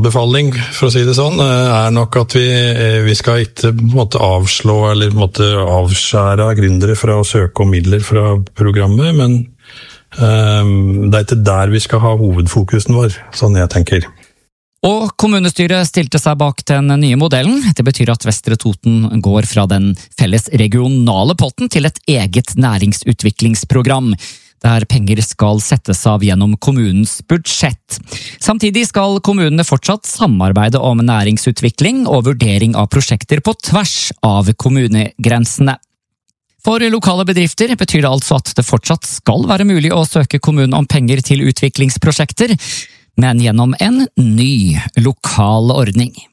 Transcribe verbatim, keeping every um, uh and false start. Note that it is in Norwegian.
anbefaling, for å si det sånn, er nok at vi, vi skal ikke på en måte avslå eller på en måte avskjære gründere fra å søke om midler fra programmet, men um, det er ikke der vi skal ha hovedfokusen vår, sånn jeg tenker. Og kommunestyret stilte seg bak den nye modellen. Det betyr at Vestre Toten går fra den felles regionale potten til et eget næringsutviklingsprogram, der penger skal settes av gjennom kommunens budsjett. Samtidig skal kommunene fortsatt samarbeide om næringsutvikling og vurdering av prosjekter på tvers av kommunegrensene. For lokale bedrifter betyr det altså at det fortsatt skal være mulig å søke kommunen om penger til utviklingsprosjekter, men gjennom en ny lokal ordning.